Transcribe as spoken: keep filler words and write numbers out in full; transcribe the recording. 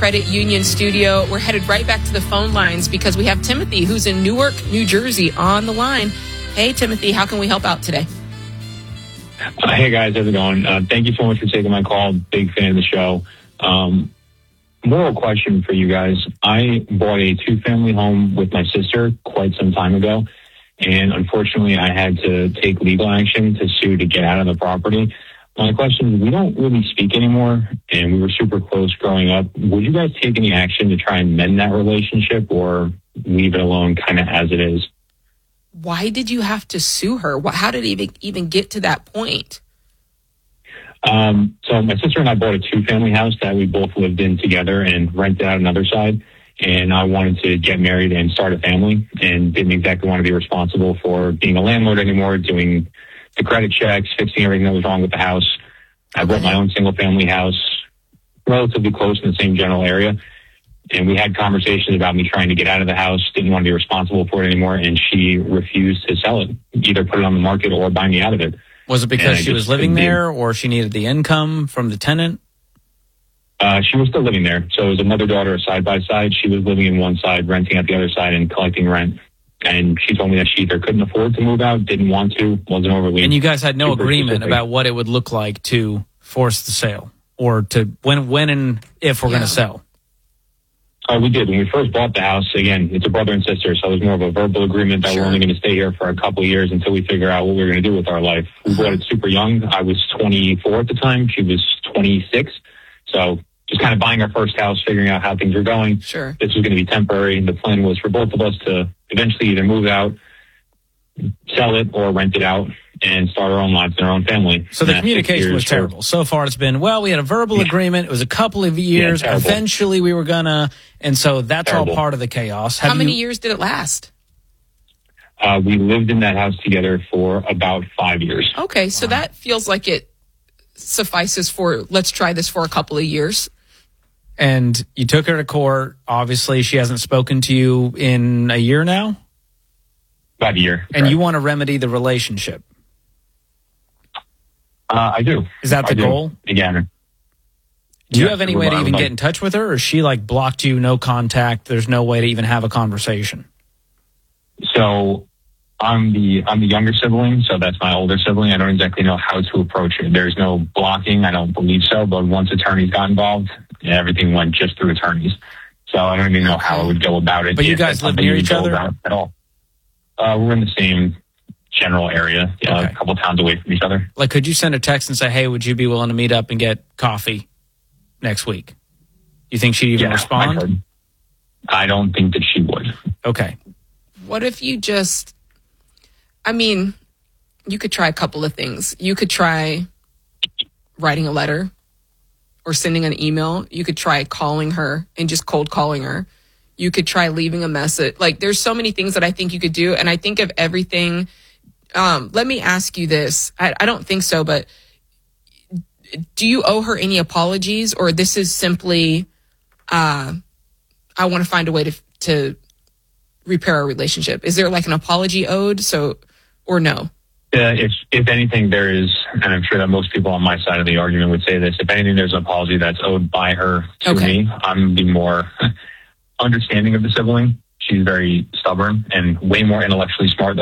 Credit Union studio. We're headed right back to the phone lines because we have Timothy, who's in Newark, New Jersey, on the line. Hey, Timothy, how can we help out today? Uh, hey, guys, how's it going? Uh, thank you so much for taking my call. Big fan of the show. Um, moral question for you guys. I bought a two-family home with my sister quite some time ago, and unfortunately, I had to take legal action to sue to get out of the property. My question is, we don't really speak anymore, and we were super close growing up. Would you guys take any action to try and mend that relationship or leave it alone kind of as it is? Why did you have to sue her? How did it even, even get to that point? Um, so my sister and I bought a two-family house that we both lived in together and rented out another side. And I wanted to get married and start a family and didn't exactly want to be responsible for being a landlord anymore, doing the credit checks, fixing everything that was wrong with the house. I bought my own single-family house, relatively close in the same general area. And we had conversations about me trying to get out of the house, didn't want to be responsible for it anymore, and she refused to sell it, either put it on the market or buy me out of it. Was it because she was living there or she needed the income from the tenant? Uh, she was still living there. So it was a mother-daughter side-by-side. She was living in one side, renting at the other side, and collecting rent. And she told me that she either couldn't afford to move out, didn't want to, wasn't overly. And you guys had no agreement specific. about what it would look like to force the sale or to when, when and if we're yeah. going to sell. Uh, we did. When we first bought the house, again, it's a brother and sister, so it was more of a verbal agreement that sure. we're only going to stay here for a couple of years until we figure out what we we're going to do with our life. We uh-huh. bought it super young. I was twenty-four at the time. She was twenty-six. So just kind of buying our first house, figuring out how things were going. Sure. This was going to be temporary. The plan was for both of us to eventually either move out, sell it, or rent it out and start our own lives and our own family. So the communication was terrible. So far it's been, well, we had a verbal yeah. agreement. It was a couple of years. Yeah, Eventually we were going to, and so that's terrible. all part of the chaos. Have How many you, years did it last? Uh, we lived in that house together for about five years. Okay, so wow. that feels like it suffices for, let's try this for a couple of years. And you took her to court. Obviously, she hasn't spoken to you in a year now? About a year. And correct. You want to remedy the relationship? Uh, I do. Is that the I goal? Do. Again. Do you have any way to even get in touch with her? Or is she like blocked you, no contact? There's no way to even have a conversation? So I'm the I'm the younger sibling, so that's my older sibling. I don't exactly know how to approach it. There's no blocking. I don't believe so. But once attorneys got involved, yeah, everything went just through attorneys. So I don't even know how I would go about it. But you guys live near each other? At all. Uh, we're in the same general area, yeah, okay. a couple towns away from each other. Like, could you send a text and say, hey, would you be willing to meet up and get coffee next week? You think she'd even yeah, respond? I don't think that she would. Okay. What if you just, I mean, you could try a couple of things. You could try writing a letter or sending an email. You could try calling her and just cold calling her. You could try leaving a message. Like, there's so many things that I think you could do. And I think of everything. Um, let me ask you this. I, I don't think so, but do you owe her any apologies, or this is simply, uh, I want to find a way to, to repair our relationship? Is there like an apology owed? So, or no? Uh, if, if anything, there is, and I'm sure that most people on my side of the argument would say this, if anything, there's an apology that's owed by her to okay. me. I'm the more understanding of the sibling. She's very stubborn and way more intellectually smart